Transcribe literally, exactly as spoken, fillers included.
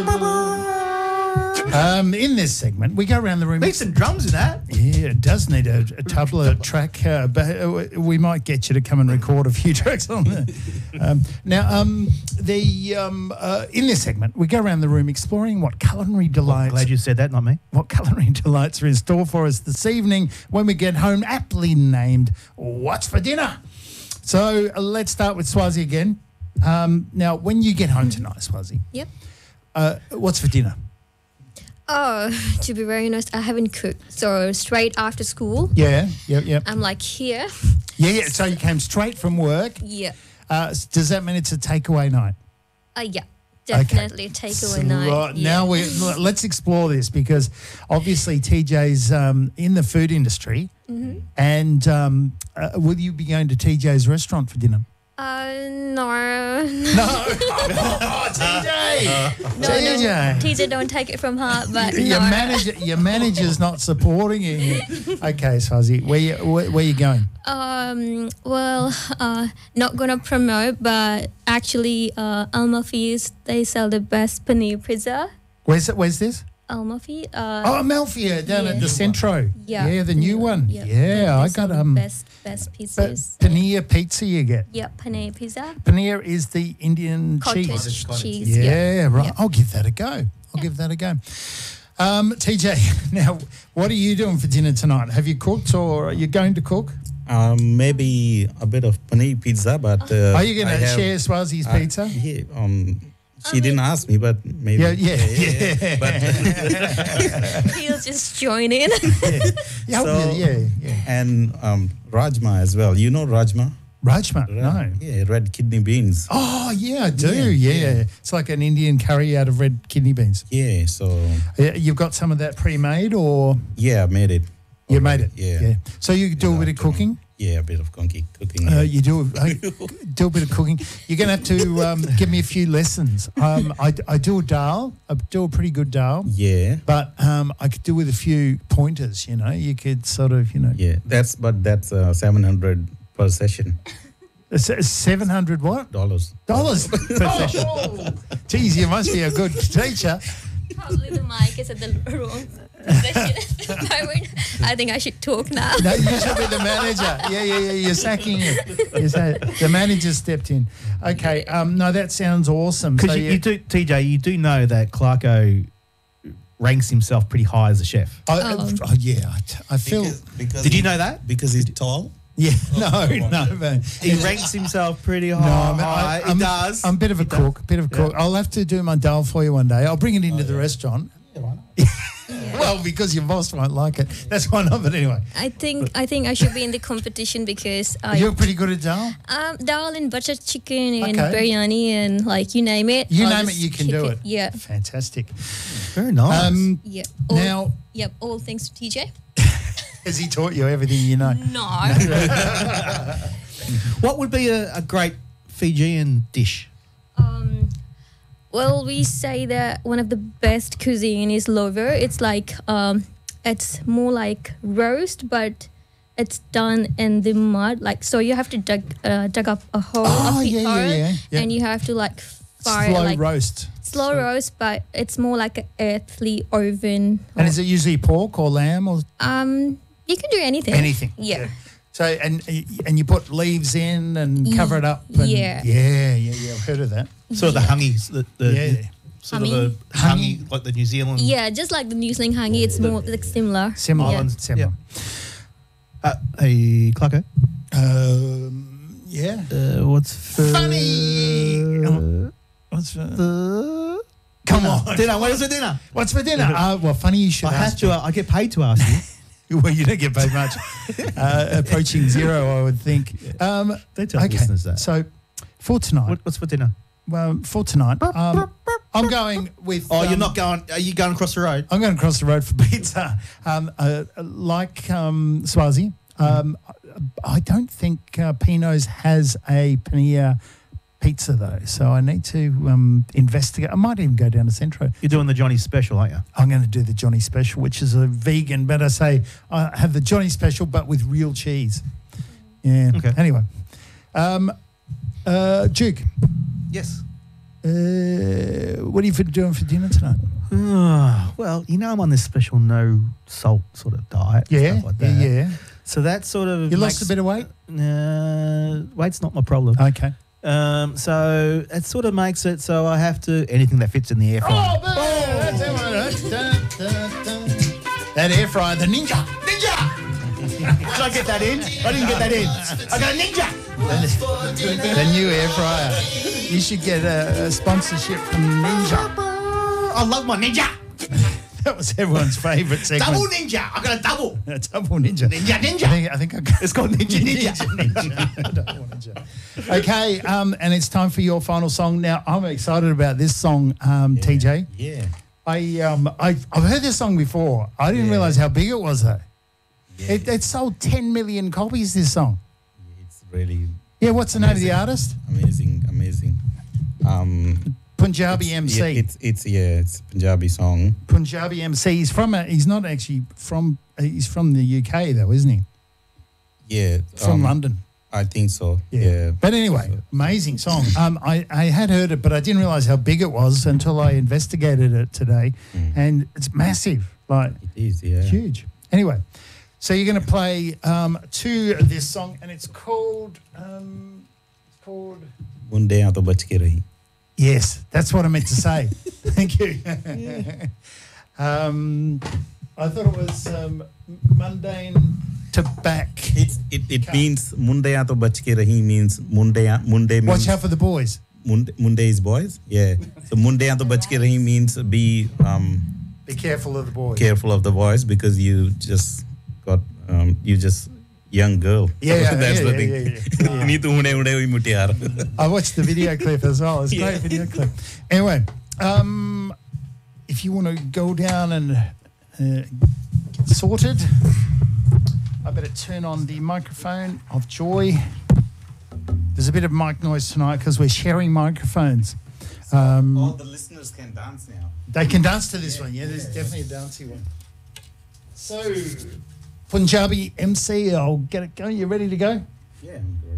Um, in this segment, we go around the room. Need some drums in that. Yeah, it does need a, a tabla track, uh, but uh, we might get you to come and record a few tracks on there. Um, now, um, the um, uh, in this segment, we go around the room exploring what culinary delights. Glad you said that, not me. What culinary delights are in store for us this evening when we get home, aptly named "What's for Dinner?" So uh, let's start with Swazi again. Um, now, when you get home tonight, Swazi, Yep. uh, what's for dinner? Oh, to be very honest, I haven't cooked. So straight after school, Yeah, yep, yep. I'm like here. Yeah, yeah. So you came straight from work. Yeah. Uh, s- does that mean it's a takeaway night? Uh, yeah. Definitely takeaway So, night. right, yeah. now we l- let's explore this because obviously T J's um, in the food industry, Mm-hmm. and um, uh, will you be going to T J's restaurant for dinner? Uh, no. No, oh, T J, No, T J. no, T J, don't take it from heart, but Your no. manager, your manager's not supporting you. Okay, Swazi, where you where, where you going? Um, well, uh, not gonna promote, but actually, uh, Almafi's, they sell the best paneer pizza. Where's it? Where's this? Almafi. Uh, Oh, Amalfia down at yeah. the Centro. yeah, yeah, the new one. Yeah, Yeah, they I sell got the um, best best but pizzas. paneer pizza you get. Yeah, paneer pizza. Paneer is the Indian Cottage cheese. cheese. Yeah, right. Yeah. I'll give that a go. I'll Yeah. give that a go. Um, T J, now, what are you doing for dinner tonight? Have you cooked or are you going to cook? Um, maybe a bit of paneer pizza, but uh, Are you going I to have- share Swazi's uh, pizza? Yeah, um, she didn't ask me, but maybe. Yeah, yeah, yeah. But He'll just join in. Yeah, So- yeah, yeah. and um, rajma as well. You know rajma? Rajma, no. Yeah, red kidney beans. Oh, yeah, I do, yeah, Yeah, yeah. It's like an Indian curry out of red kidney beans. Yeah, so Yeah, you've got some of that pre-made or yeah, I made it. you made it? Yeah. So you do a bit of afternoon. cooking? Yeah, a bit of conky cooking. Uh, yeah. you do uh, do a bit of cooking. You're going to have to um, give me a few lessons. Um, I, I do a dal. I do a pretty good dal, yeah, but um, I could do with a few pointers. You know, you could sort of, you know, yeah. That's but that's uh, seven hundred per session seven hundred what dollars. dollars per session. Oh, geez, you must be a good teacher. Probably the mic is at the wrong position at the moment. I think I should talk now. No, you should be the manager. Yeah, yeah, yeah. You're sacking him. You're sa- the manager stepped in. Okay. Um, no, that sounds awesome. Because So you, you do, T J, you do know that Clarko ranks himself pretty high as a chef. I, Oh. oh, yeah, I, t- I feel. Because, because Did you he- know that? Because he's tall. Yeah, no, no, man. He ranks himself pretty high. No, I'm, I, he I'm, does. I'm a bit of a He does. cook, bit of a cook. I'll have to do my dal for you one day. I'll bring it into the restaurant. Well, because your boss won't like it. That's one of it anyway. I think I think I should be in the competition because I You're pretty good at dal. um dal and butter chicken and Okay. biryani and like you name it. You I'll name it, just you can kick do it. Yeah, Fantastic. Very nice. Um, yeah. All, now, yep. All thanks to T J. has he taught you everything you know? No. what would be a, a great Fijian dish? um. Well, we say that one of the best cuisine is lover. It's like um, it's more like roast, but it's done in the mud. Like so, you have to dig uh, dig up a hole, Oh, a pit yeah, yeah, hole, yeah, yeah. and you have to like fire Slow like roast. slow roast, but it's more like an earthly oven. And is it usually pork or lamb or Um, you can do anything. anything? Yeah. So and and you put leaves in and Ye- cover it up. And yeah. Yeah, yeah, yeah. I've heard of that. Sort of the hungies. The, the, Yeah. Sort Hummy. of a Hummy. hungy, like the New Zealand Yeah, just like the New Zealand hangi, it's more like similar. Similar. Yeah. Similar. Uh, hey, Clarko. Um, yeah. Uh, what's for Funny. Oh, What's for, the come on. dinner? What is for dinner? What's for dinner? Uh, well, funny you should I have ask. to. Uh, I get paid to ask you. Well, you don't get paid much. uh, approaching zero, I would think. Um, Don't tell okay. listeners that. So for tonight, What, what's for dinner? well, for tonight, um, I'm going with. Oh, you're um, not going. Are you going across the road? I'm going to cross the road for pizza. Um, uh, like um, Swazi, um, I don't think uh, Pino's has a paneer pizza though, so I need to um, investigate. I might even go down to Centro. You're doing the Johnny Special, aren't you? I'm going to do the Johnny Special, which is a vegan, but I say I have the Johnny Special, but with real cheese. Yeah. Okay. Anyway, um, uh, Duke, Yes. Uh, what are you for doing for dinner tonight? Ah, well, you know I'm on this special no salt sort of diet. and Yeah, stuff like yeah, that. yeah. So that sort of You lost makes- a bit of weight? Uh, weight's not my problem. Okay. Um, so it sort of makes it so I have to anything that fits in the air fryer. Oh, man, that's it, right? Dun, dun, dun. That air fryer, the Ninja. Ninja! Did I get that in? I didn't get that in. I got a ninja. The new air fryer. You should get a, a sponsorship from Ninja. I love my ninja. That was everyone's favourite segment. Double ninja. I got a double. A double ninja. Ninja, ninja. I think, I think I got It's called Ninja Ninja. ninja. Double ninja. Okay, um, and it's time for your final song. Now, I'm excited about this song, um, T J. Yeah. I, um, I, I've heard this song before. I didn't Yeah. realise how big it was, though. Yeah. It, it sold ten million copies, this song. It's really Yeah, what's the name of the Amazing. artist? amazing, amazing. Um, Punjabi it's- M C. Yeah, it's it's yeah, it's a Punjabi song. Punjabi M C. He's from. A, he's not actually from. He's from the U K though, isn't he? Yeah. From um, London. I think so. Yeah. But anyway, So- amazing song. Um, I, I had heard it, but I didn't realise how big it was until I investigated it today, Mm. and it's massive, like It is. Yeah. huge. Anyway, so you're going to play um, to this song, and it's called. Um, it's called. Munde yaa to bach ke rahi. Yes, that's what I meant to say. Thank you. um, I thought it was um, mundane to back. It's it, it means munde yaa to bach ke rahi means munde yaa- munde means Watch out for the boys. munde, munde is boys. Yeah. So munde yaa to bach ke rahi means be um Be careful of the boys. careful of the boys because you just got um you just young girl. Yeah, yeah, that's yeah, the yeah, thing. yeah, yeah. Me to hune hune hui mutiara. I watched the video clip as well. It's a great Yeah. video clip. Anyway, um, if you want to go down and uh, get sorted, I better turn on the microphone of Joy. There's a bit of mic noise tonight because we're sharing microphones. Um, All the listeners can dance now. They can dance to this one. Yeah, there's definitely a dancey one. So, Punjabi M C, I'll get it going. You ready to go? Yeah.